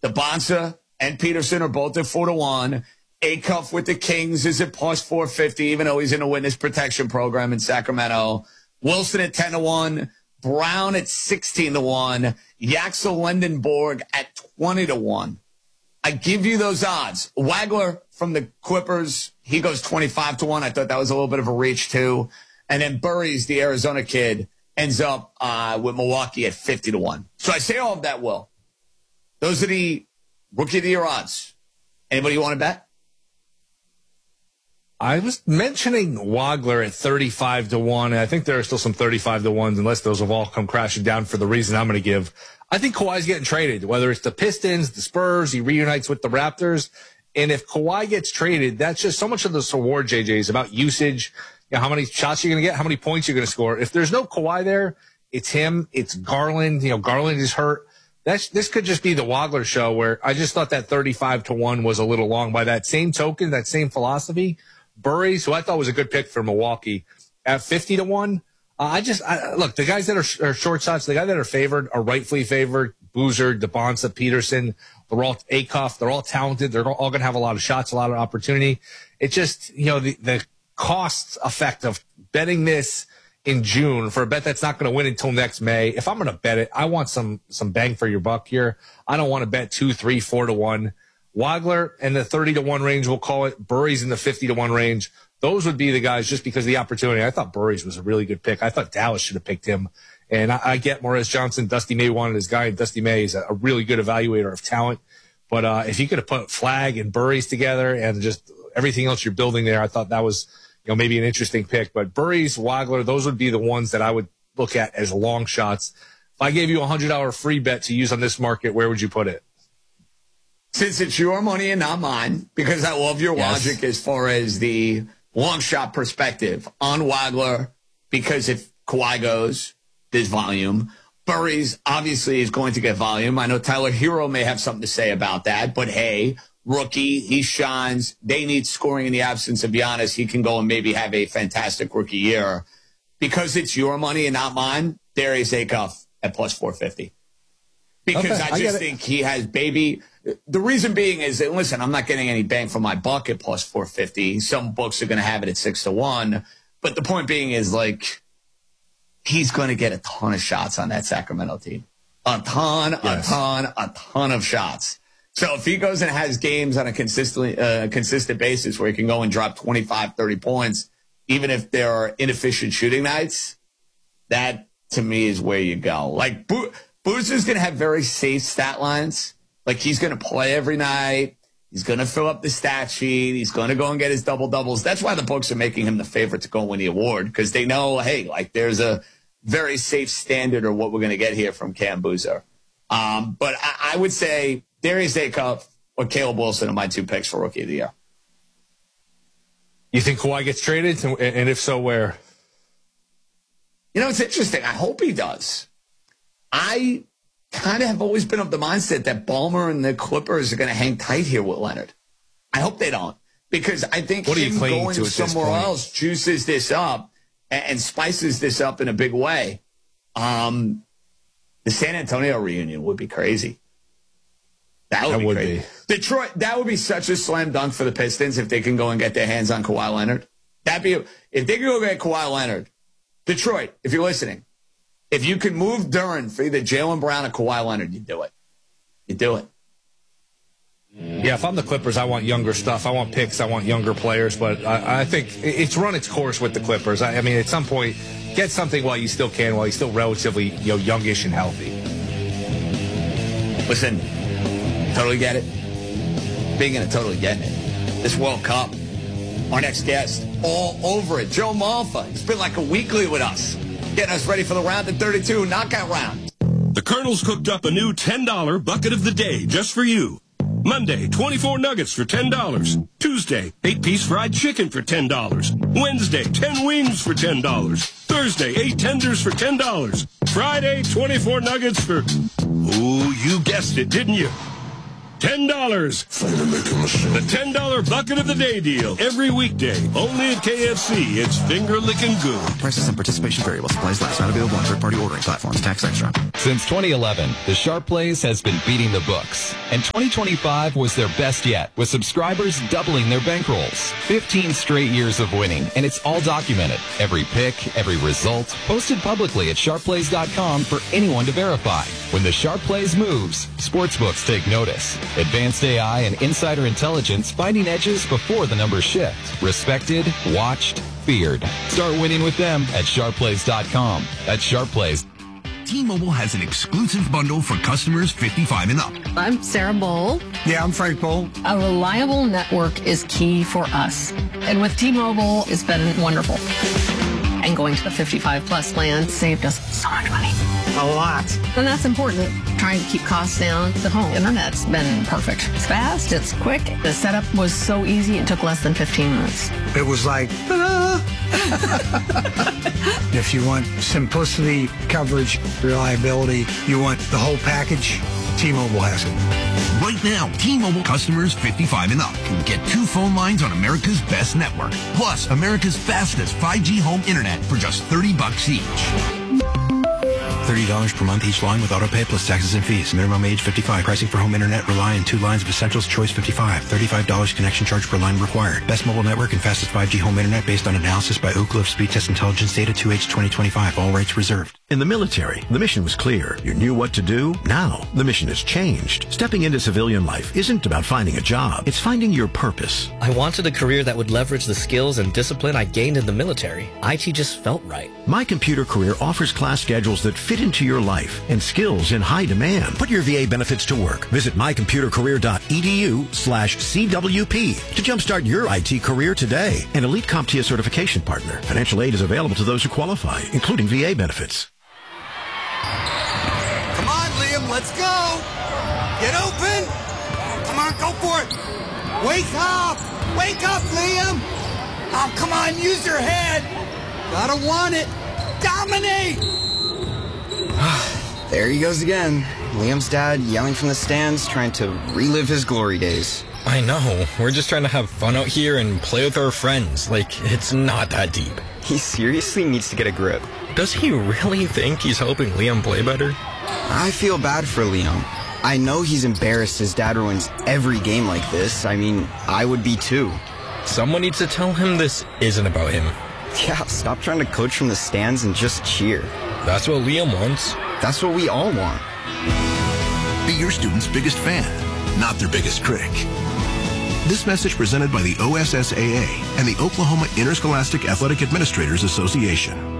The Bonsa and Peterson are both at 4-1. Acuff with the Kings is at plus 450, even though he's in a witness protection program in Sacramento. Wilson at 10-1. Brown at 16-1. Yaxel Lendenborg at 20-1. I give you those odds. Wagler from the Clippers, he goes 25-1. I thought that was a little bit of a reach, too. And then Burries, the Arizona kid, ends up with Milwaukee at 50-1. So I say all of that, Will. Those are the Rookie of the Year odds. Anybody you want to bet? I was mentioning Wagler at 35-1. And I think there are still some 35-1s, unless those have all come crashing down for the reason I'm going to give. I think Kawhi's getting traded, whether it's the Pistons, the Spurs, he reunites with the Raptors. And if Kawhi gets traded, that's just so much of this award, JJ, is about usage. You know, how many shots you're going to get, how many points you're going to score. If there's no Kawhi there, it's him, it's Garland. You know, Garland is hurt. This could just be the Wagler show, where I just thought that 35-1 was a little long. By that same token, that same philosophy, Burries, who I thought was a good pick for Milwaukee, at 50-1. Look, the guys that are short shots, the guys that are favored are rightfully favored. Boozer, DeBonsa, Peterson, they're all Acuff, they're all talented. They're all going to have a lot of shots, a lot of opportunity. It's just, you know, the cost effect of betting this in June for a bet that's not going to win until next May. If I'm going to bet it, I want some bang for your buck here. I don't want to bet 2, 3, 4-1. Wagler in the 30-1 range, we'll call it. Burries in the 50-1 range. Those would be the guys just because of the opportunity. I thought Burries was a really good pick. I thought Dallas should have picked him. And I get Morris Johnson. Dusty May wanted his guy. Dusty May is a really good evaluator of talent. But if you could have put Flagg and Burries together and just everything else you're building there, I thought that was, you know, maybe an interesting pick. But Burries, Wagler, those would be the ones that I would look at as long shots. If I gave you a $100 free bet to use on this market, where would you put it? Since it's your money and not mine, because I love your logic as far as the long shot perspective on Wagler, because if Kawhi goes, there's volume. Burries obviously is going to get volume. I know Tyler Hero may have something to say about that, but hey, rookie, he shines. They need scoring in the absence of Giannis. He can go and maybe have a fantastic rookie year. Because it's your money and not mine, Darius Acuff at plus 450. Because I just think he has baby. The reason being is that, listen, I'm not getting any bang for my buck at plus 450. Some books are going to have it at 6-1. But the point being is, like, he's going to get a ton of shots on that Sacramento team. A ton of shots. So if he goes and has games on a consistent basis where he can go and drop 25, 30 points, even if there are inefficient shooting nights, that, to me, is where you go. Like, Boozer's going to have very safe stat lines. Like, he's going to play every night. He's going to fill up the stat sheet. He's going to go and get his double-doubles. That's why the books are making him the favorite to go win the award, because they know, hey, like, there's a very safe standard of what we're going to get here from Cam Boozer. But I would say Darius Acuff or Caleb Wilson are my two picks for Rookie of the Year. You think Kawhi gets traded? And if so, where? You know, it's interesting. I hope he does. I kind of have always been of the mindset that Ballmer and the Clippers are going to hang tight here with Leonard. I hope they don't, because I think him going somewhere else juices this up and spices this up in a big way. The San Antonio reunion would be crazy. That would be crazy. Detroit, that would be such a slam dunk for the Pistons if they can go and get their hands on Kawhi Leonard. If they can go get Kawhi Leonard, Detroit, if you're listening, if you could move Duren for either Jaylen Brown or Kawhi Leonard, you do it. You do it. Yeah, if I'm the Clippers, I want younger stuff. I want picks. I want younger players. But I think it's run its course with the Clippers. I mean, at some point, get something while you still can, while you're still relatively, youngish and healthy. Listen, totally get it. Being in it, totally getting it. This World Cup, our next guest, all over it. Joe Malfa. It's been like a weekly with us, getting us ready for the round of 32 knockout round. The Colonel's cooked up a new $10 bucket of the day just for you. Monday, 24 nuggets for $10. Tuesday, 8-piece fried chicken for $10. Wednesday, 10 wings for $10. Thursday, 8 tenders for $10. Friday, 24 nuggets for, ooh, you guessed it, didn't you? $10. The $10 bucket of the day deal. Every weekday. Only at KFC. It's finger licking good. Prices and participation variable. Supplies last. Not available on third-party ordering platforms. Tax extra. Since 2011, the Sharp Plays has been beating the books. And 2025 was their best yet, with subscribers doubling their bankrolls. 15 straight years of winning, and it's all documented. Every pick, every result, posted publicly at sharpplays.com for anyone to verify. When the Sharp Plays moves, sportsbooks take notice. Advanced AI and insider intelligence finding edges before the numbers shift. Respected, watched, feared. Start winning with them at sharpplays.com. That's Sharp Plays. T-Mobile has an exclusive bundle for customers 55 and up. I'm Sarah Bowl. Yeah, I'm Frank Bowl. A reliable network is key for us. And with T-Mobile, it's been wonderful. And going to the 55 plus plan saved us so much money. A lot. And that's important. Trying to keep costs down. The home internet's been perfect. It's fast, it's quick. The setup was so easy, it took less than 15 minutes. It was like, If you want simplicity, coverage, reliability, you want the whole package, T-Mobile has it. Right now, T-Mobile customers 55 and up can get 2 phone lines on America's best network, plus America's fastest 5G home internet for just $30 each. $30 per month each line with auto pay plus taxes and fees. Minimum age 55. Pricing for home internet rely on 2 lines of Essentials Choice 55. $35 connection charge per line required. Best mobile network and fastest 5G home internet based on analysis by Oak Cliff Speed Test Intelligence data 2H 2025. All rights reserved. In the military, the mission was clear. You knew what to do. Now, the mission has changed. Stepping into civilian life isn't about finding a job. It's finding your purpose. I wanted a career that would leverage the skills and discipline I gained in the military. IT just felt right. My Computer Career offers class schedules that fit into your life and skills in high demand. Put your VA benefits to work. Visit mycomputercareer.edu/CWP to jumpstart your IT career today. An elite CompTIA certification partner. Financial aid is available to those who qualify, including VA benefits. Come on, Liam, let's go. Get open. Come on, go for it. Wake up. Wake up, Liam. Oh, come on, use your head. Gotta want it. Dominate. There he goes again. Liam's dad yelling from the stands, trying to relive his glory days. I know. We're just trying to have fun out here and play with our friends. Like, it's not that deep. He seriously needs to get a grip. Does he really think he's helping Liam play better? I feel bad for Liam. I know he's embarrassed his dad ruins every game like this. I mean, I would be too. Someone needs to tell him this isn't about him. Yeah, stop trying to coach from the stands and just cheer. That's what Liam wants. That's what we all want. Be your student's biggest fan, not their biggest critic. This message presented by the OSSAA and the Oklahoma Interscholastic Athletic Administrators Association.